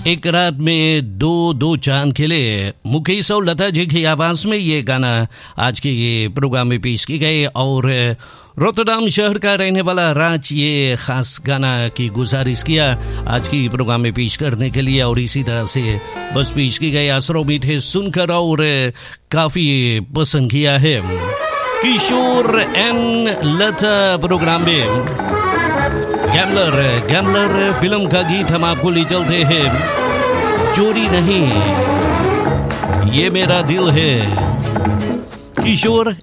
एक रात में दो चांद खिले, मुकेश और लता जी की आवाज में ये गाना आज के ये प्रोग्राम में पेश की गए। और रोटरडाम शहर का रहने वाला राज ये खास गाना की गुजारिश किया आज की प्रोग्राम में पेश करने के लिए, और इसी तरह से बस पेश की गए असरों मीठे सुनकर और काफी पसंद किया है। किशोर एंड लता प्रोग्राम में गैम्बलर फिल्म का गीत हम आपको ले चलते हैं। चोरी नहीं ये मेरा दिल है, किशोर